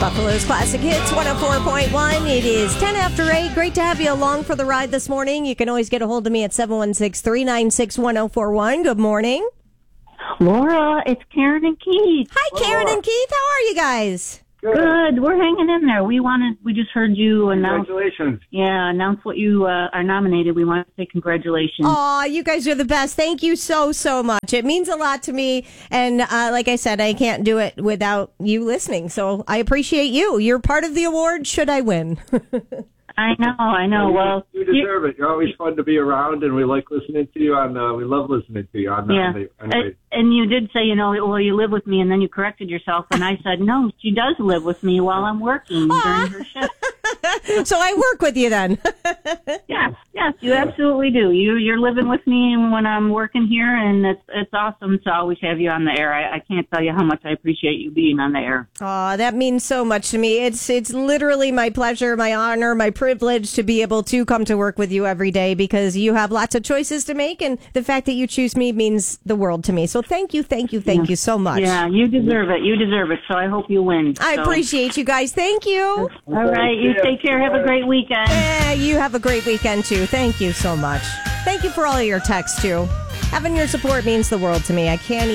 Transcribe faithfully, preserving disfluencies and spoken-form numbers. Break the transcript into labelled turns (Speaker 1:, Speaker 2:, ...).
Speaker 1: Buffalo's Classic Hits, one oh four point one. It is ten after eight. Great to have you along for the ride this morning. You can always get a hold of me at seven one six, three nine six, one oh four one. Good morning.
Speaker 2: Laura, it's Karen and Keith.
Speaker 1: Hi,
Speaker 3: Hello,
Speaker 1: Karen
Speaker 3: Laura.
Speaker 1: and Keith. How are you guys?
Speaker 3: Good.
Speaker 2: Good. We're hanging in there. We wanted. We just heard you announce.
Speaker 3: Congratulations.
Speaker 2: Yeah, announce what you uh, are nominated. We want to say congratulations.
Speaker 1: Aw, you guys are the best. Thank you so, so much. It means a lot to me. And uh, like I said, I can't do it without you listening. So I appreciate you. You're part of the award should I win.
Speaker 2: I know. I know.
Speaker 3: You-
Speaker 2: Well,
Speaker 3: you deserve it. You're always fun to be around, and we like listening to you. On uh, we love listening to you on the.
Speaker 2: yeah.
Speaker 3: On the, on
Speaker 2: Uh,
Speaker 3: the
Speaker 2: and you did say, you know, well, you live with me, and then you corrected yourself, and I said, no, she does live with me while I'm working during her shift.
Speaker 1: So I work with you then.
Speaker 2: Yes, yes, you absolutely do. You, you're living with me when I'm working here, and it's it's awesome to always have you on the air. I, I can't tell you how much I appreciate you being on the air.
Speaker 1: Aw, that means so much to me. It's it's literally my pleasure, my honor, my privilege to be able to come to work with you every day because you have lots of choices to make, and the fact that you choose me means the world to me. So thank you, thank you, thank
Speaker 2: Yeah.
Speaker 1: you so much.
Speaker 2: Yeah, you deserve it. You deserve it. So I hope you win.
Speaker 1: I
Speaker 2: So-
Speaker 1: appreciate you guys. Thank you.
Speaker 2: All right, you take care. Have a great weekend.
Speaker 1: Yeah, you have a great weekend too. Thank you so much. Thank you for all of your texts too. Having your support means the world to me. I can't